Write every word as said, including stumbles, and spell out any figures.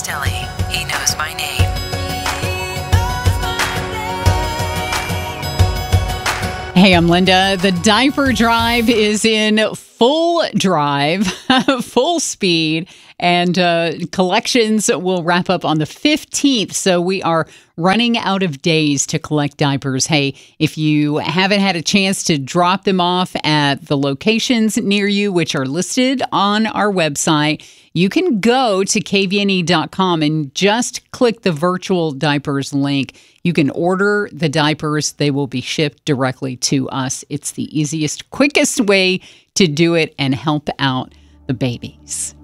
Castelli. He knows my name. Hey, I'm Linda. The diaper drive is in full drive, full speed, and uh, collections will wrap up on the fifteenth. So we are running out of days to collect diapers. Hey, if you haven't had a chance to drop them off at the locations near you, which are listed on our website, you can go to K V N E dot com and just click the virtual diapers link. You can order the diapers. They will be shipped directly to us. It's the easiest, quickest way to do it and help out the babies.